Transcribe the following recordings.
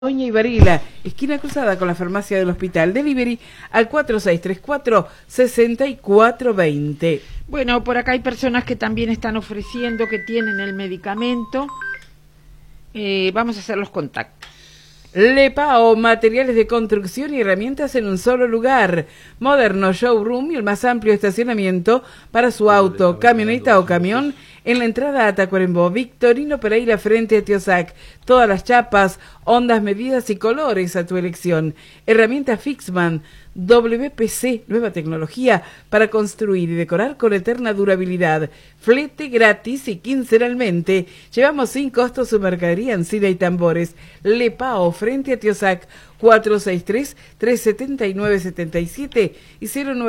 Doña Ibarila, esquina cruzada con la farmacia del hospital. Delivery al 4634-6420. Bueno, por acá hay personas que también están ofreciendo, que tienen el medicamento. Vamos a hacer los contactos. Lepao, materiales de construcción y herramientas en un solo lugar. Moderno showroom y el más amplio estacionamiento para su auto, camioneta o camión en la entrada a Tacuarembó. Victorino Pereira frente a Tiosac. Todas las chapas, ondas, medidas y colores a tu elección. Herramienta Fixman, WPC, nueva tecnología para construir y decorar con eterna durabilidad. Flete gratis y quincenalmente. Llevamos sin costo su mercadería en sida y tambores. Lepao frente a Tiosac, 463-379-77 y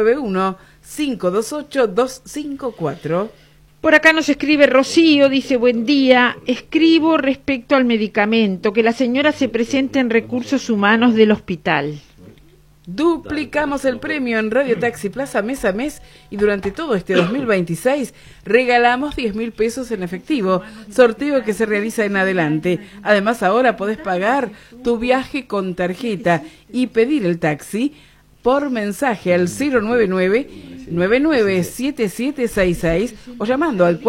091-528-254. Por acá nos escribe Rocío, dice: buen día, escribo respecto al medicamento, que la señora se presente en Recursos Humanos del hospital. Duplicamos el premio en Radio Taxi Plaza mes a mes y durante todo este 2026 regalamos 10.000 pesos en efectivo, sorteo que se realiza en adelante. Además, ahora podés pagar tu viaje con tarjeta y pedir el taxi por mensaje al 099-997766 o llamando al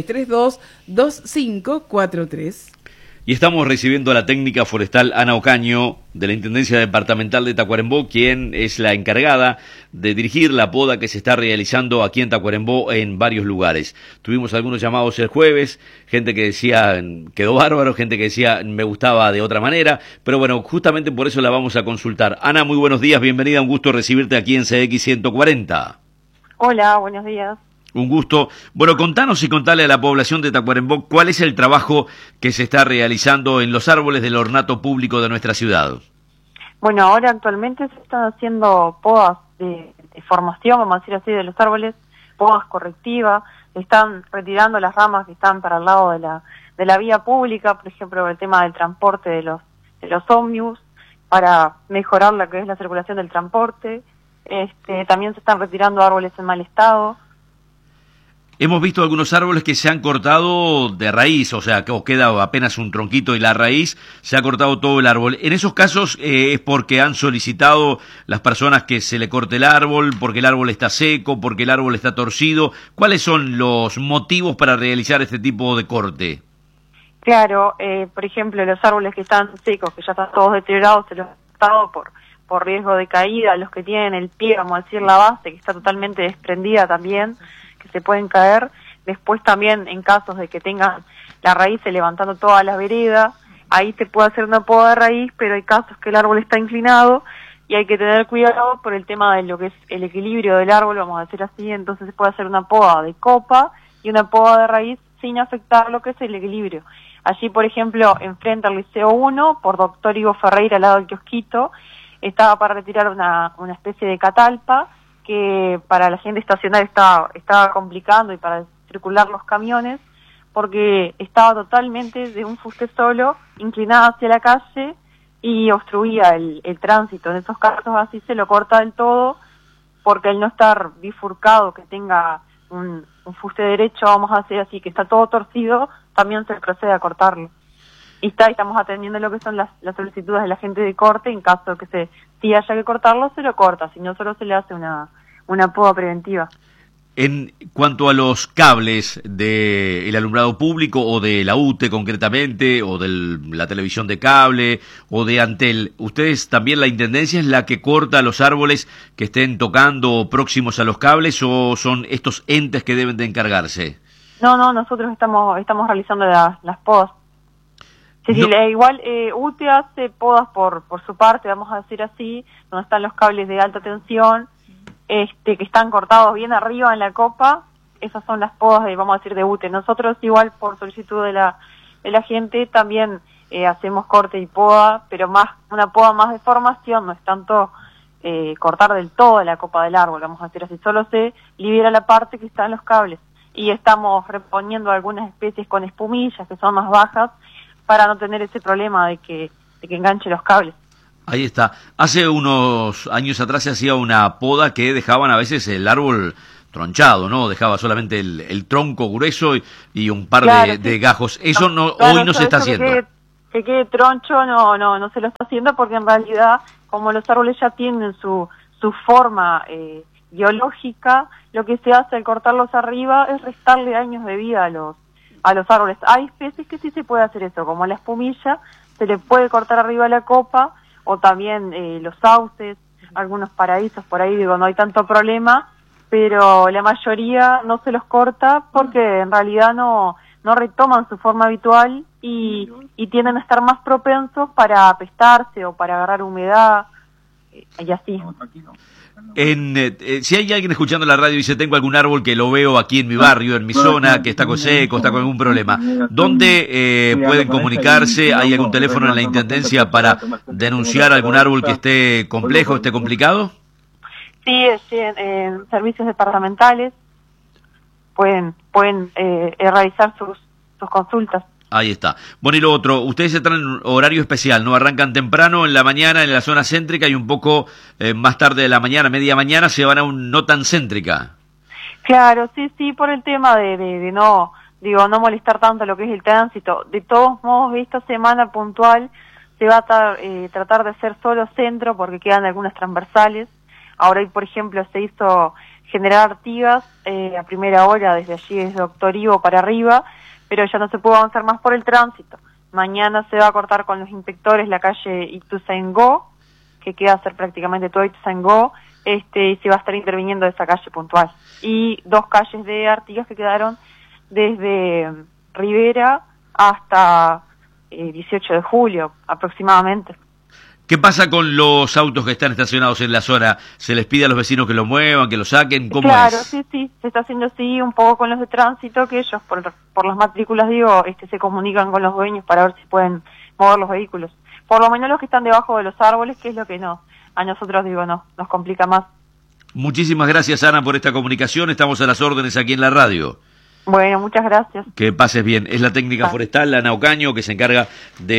4632-2543. Y estamos recibiendo a la técnica forestal Ana Ocaño, de la Intendencia Departamental de Tacuarembó, quien es la encargada de dirigir la poda que se está realizando aquí en Tacuarembó en varios lugares. Tuvimos algunos llamados el jueves, gente que decía quedó bárbaro, gente que decía me gustaba de otra manera, pero bueno, justamente por eso la vamos a consultar. Ana, muy buenos días, bienvenida, un gusto recibirte aquí en CX 140. Hola, buenos días. Un gusto. Bueno, contanos y contale a la población de Tacuarembó cuál es el trabajo que se está realizando en los árboles del ornato público de nuestra ciudad. Bueno, ahora actualmente se están haciendo podas de formación, vamos a decir así, de los árboles, podas correctivas, se están retirando las ramas que están para el lado de la vía pública, por ejemplo, el tema del transporte de los ómnibus, para mejorar lo que es la circulación del transporte. También se están retirando árboles en mal estado. Hemos visto algunos árboles que se han cortado de raíz, o sea, que os queda apenas un tronquito y la raíz se ha cortado todo el árbol. En esos casos es porque han solicitado las personas que se le corte el árbol, porque el árbol está seco, porque el árbol está torcido. ¿Cuáles son los motivos para realizar este tipo de corte? Claro, por ejemplo, los árboles que están secos, que ya están todos deteriorados, se los han cortado por riesgo de caída, los que tienen el pie, vamos a decir, la base, que está totalmente desprendida también, que se pueden caer. Después también en casos de que tengan la raíz levantando toda la vereda, ahí se puede hacer una poda de raíz, pero hay casos que el árbol está inclinado y hay que tener cuidado por el tema de lo que es el equilibrio del árbol, vamos a decir así. Entonces se puede hacer una poda de copa y una poda de raíz sin afectar lo que es el equilibrio. Allí, por ejemplo, enfrente al Liceo 1, por Doctor Ivo Ferreira, al lado del kiosquito, estaba para retirar una especie de catalpa que para la gente estacionar estaba complicando y para circular los camiones, porque estaba totalmente de un fuste solo, inclinada hacia la calle y obstruía el tránsito. En esos casos así se lo corta del todo, porque al no estar bifurcado, que tenga un fuste derecho, vamos a decir así, que está todo torcido, también se procede a cortarlo. Y estamos atendiendo lo que son las solicitudes de la gente de corte. En caso de que si haya que cortarlo, se lo corta, si no, solo se le hace una poda preventiva. En cuanto a los cables del alumbrado público o de la UTE concretamente, o de la televisión de cable o de Antel, ¿ustedes también, la Intendencia es la que corta los árboles que estén tocando próximos a los cables, o son estos entes que deben de encargarse? No, nosotros estamos realizando las podas. Sí, no. Igual UTE hace podas por su parte, vamos a decir así, donde están los cables de alta tensión, que están cortados bien arriba en la copa. Esas son las podas vamos a decir, de UTE. Nosotros igual por solicitud de la gente también hacemos corte y poda, pero una poda más de formación, no es tanto cortar del todo la copa del árbol, vamos a decir así, solo se libera la parte que está en los cables. Y estamos reponiendo algunas especies con espumillas que son más bajas, para no tener ese problema de que enganche los cables. Ahí está. Hace unos años atrás se hacía una poda que dejaban a veces el árbol tronchado, ¿no? Dejaba solamente el tronco grueso y un par de gajos. Eso hoy no se está haciendo. que quede troncho no se lo está haciendo, porque en realidad, como los árboles ya tienen su forma biológica, lo que se hace al cortarlos arriba es restarle años de vida a los árboles. Hay especies que sí se puede hacer eso, como la espumilla, se le puede cortar arriba la copa, o también los sauces, algunos paraísos por ahí, no hay tanto problema, pero la mayoría no se los corta porque en realidad no retoman su forma habitual y tienden a estar más propensos para apestarse o para agarrar humedad y así. Si hay alguien escuchando la radio y dice, tengo algún árbol que lo veo aquí en mi barrio, en mi zona, que está seco, está con algún problema, ¿dónde pueden comunicarse? ¿Hay algún teléfono en la Intendencia para denunciar algún árbol que esté complejo, esté complicado? Sí, en servicios departamentales pueden realizar sus consultas. Ahí está. Bueno, y lo otro, ustedes están en horario especial, ¿no? Arrancan temprano en la mañana en la zona céntrica y un poco más tarde de la mañana, media mañana, se van a un no tan céntrica. Claro, sí, por el tema de no molestar tanto lo que es el tránsito. De todos modos, esta semana puntual se va a tratar de hacer solo centro porque quedan algunas transversales. Ahora, por ejemplo, se hizo General Artigas a primera hora, desde allí, desde Doctor Ivo para arriba, pero ya no se puede avanzar más por el tránsito. Mañana se va a cortar con los inspectores la calle Ituzaingó, que queda a ser prácticamente todo Ituzaingó, y se va a estar interviniendo esa calle puntual. Y 2 calles de Artigas que quedaron desde Rivera hasta 18 de julio aproximadamente. ¿Qué pasa con los autos que están estacionados en la zona? ¿Se les pide a los vecinos que los muevan, que los saquen? ¿Cómo claro, es? Sí, se está haciendo así un poco con los de tránsito, que ellos por las matrículas, se comunican con los dueños para ver si pueden mover los vehículos. Por lo menos los que están debajo de los árboles, que es lo que a nosotros nos complica más. Muchísimas gracias, Ana, por esta comunicación. Estamos a las órdenes aquí en la radio. Bueno, muchas gracias. Que pases bien. Es la técnica forestal, Ana Ocaño, que se encarga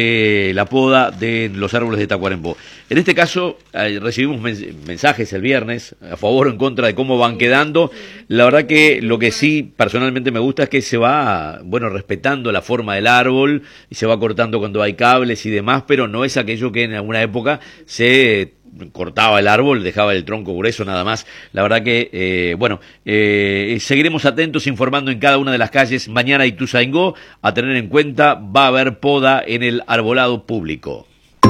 de la poda de los árboles de Tacuarembó. En este caso, recibimos mensajes el viernes a favor o en contra de cómo van quedando. La verdad que lo que sí personalmente me gusta es que se va, respetando la forma del árbol y se va cortando cuando hay cables y demás, pero no es aquello que en alguna época se cortaba el árbol, dejaba el tronco grueso nada más. La verdad que, seguiremos atentos informando en cada una de las calles. Mañana Ituzaingó, a tener en cuenta, va a haber poda en el arbolado público.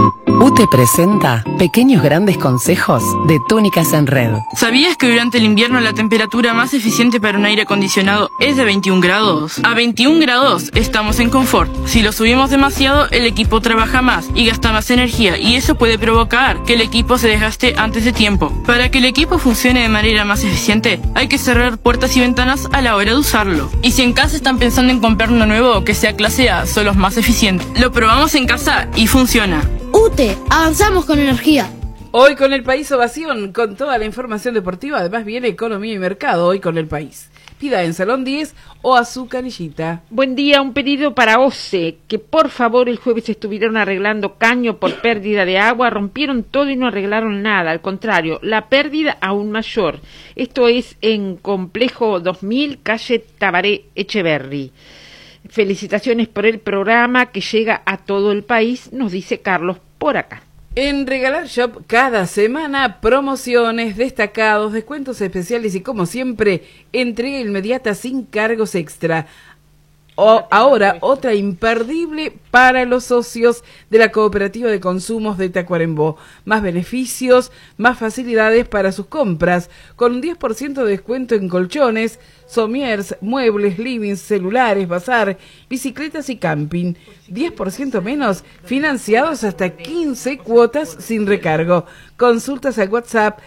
UTE presenta Pequeños Grandes Consejos de Túnicas en Red. ¿Sabías que durante el invierno la temperatura más eficiente para un aire acondicionado es de 21 grados? A 21 grados estamos en confort. Si lo subimos demasiado, el equipo trabaja más y gasta más energía, y eso puede provocar que el equipo se desgaste antes de tiempo. Para que el equipo funcione de manera más eficiente, hay que cerrar puertas y ventanas a la hora de usarlo. Y si en casa están pensando en comprar uno nuevo que sea clase A, son los más eficientes. Lo probamos en casa y funciona. UTE, avanzamos con energía. Hoy con El País Ovación, con toda la información deportiva. Además viene Economía y Mercado hoy con El País. Pida en Salón 10 o a su canillita. Buen día, un pedido para OCE, que por favor el jueves estuvieron arreglando caño por pérdida de agua, rompieron todo y no arreglaron nada, al contrario, la pérdida aún mayor. Esto es en Complejo 2000, calle Tabaré Echeverri. Felicitaciones por el programa que llega a todo el país, nos dice Carlos por acá. En Regalar Shop, cada semana, promociones, destacados, descuentos especiales y, como siempre, entrega inmediata sin cargos extra. Ahora, otra imperdible para los socios de la Cooperativa de Consumos de Tacuarembó. Más beneficios, más facilidades para sus compras, con un 10% de descuento en colchones, somiers, muebles, livings, celulares, bazar, bicicletas y camping. 10% menos, financiados hasta 15 cuotas sin recargo. Consultas al WhatsApp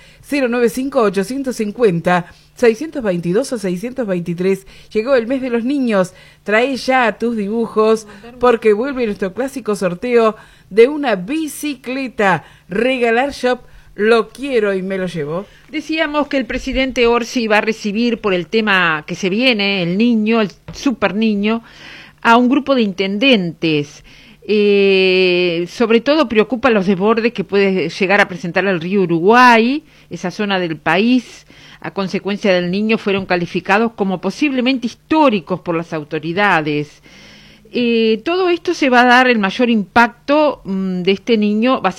095-850-622 o 623. Llegó el mes de los niños. Trae ya tus dibujos porque vuelve nuestro clásico sorteo de una bicicleta. Regalar Shop, lo quiero y me lo llevo. Decíamos que el presidente Orsi va a recibir, por el tema que se viene, el niño, el super niño, a un grupo de intendentes. Sobre todo preocupa los desbordes que puede llegar a presentar el río Uruguay. Esa zona del país, a consecuencia del niño, fueron calificados como posiblemente históricos por las autoridades. todo esto se va a dar el mayor impacto de este niño, va a